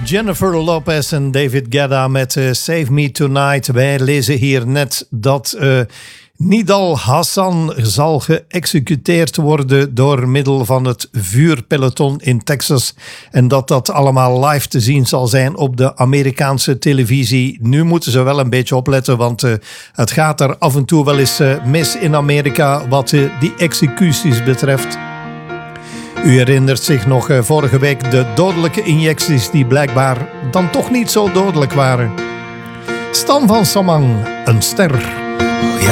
Jennifer Lopez en David Guetta met Save Me Tonight. Wij lezen hier net dat Nidal Hassan zal geëxecuteerd worden door middel van het vuurpeloton in Texas. En dat allemaal live te zien zal zijn op de Amerikaanse televisie. Nu moeten ze wel een beetje opletten, want het gaat er af en toe wel eens mis in Amerika wat die executies betreft. U herinnert zich nog vorige week de dodelijke injecties die blijkbaar dan toch niet zo dodelijk waren. Stan van Samang, een ster.